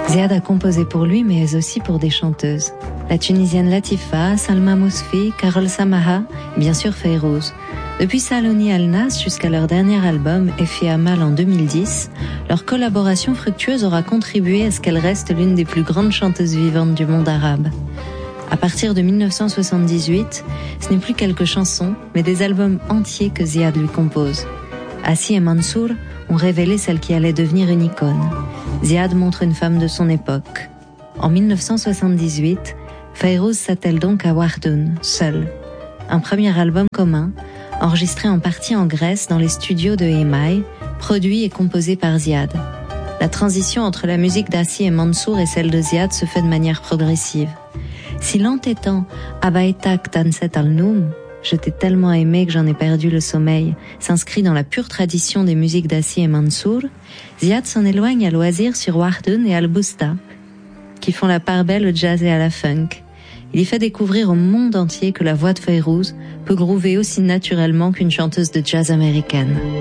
Ziad a composé pour lui, mais aussi pour des chanteuses. La Tunisienne Latifa, Salma Mousfi, Carol Samaha et bien sûr Fayrouz. Depuis Saloni Al-Nas jusqu'à leur dernier album, Effet Amal en 2010, leur collaboration fructueuse aura contribué à ce qu'elle reste l'une des plus grandes chanteuses vivantes du monde arabe. À partir de 1978, ce n'est plus quelques chansons, mais des albums entiers que Ziad lui compose. Assi et Mansour ont révélé celle qui allait devenir une icône. Ziad montre une femme de son époque. En 1978, Fayrouz s'attelle donc à Wardoun, seule. Un premier album commun, enregistré en partie en Grèce dans les studios de Emai, produit et composé par Ziad. La transition entre la musique d'Assi et Mansour et celle de Ziad se fait de manière progressive. Si l'entêtant Abaitak Tanset al-Noum, je t'ai tellement aimé que j'en ai perdu le sommeil, s'inscrit dans la pure tradition des musiques d'Assi et Mansour, Ziad s'en éloigne à loisir sur Wardoun et Al-Busta, qui font la part belle au jazz et à la funk. Il y fait découvrir au monde entier que la voix de Fayrouz peut groover aussi naturellement qu'une chanteuse de jazz américaine.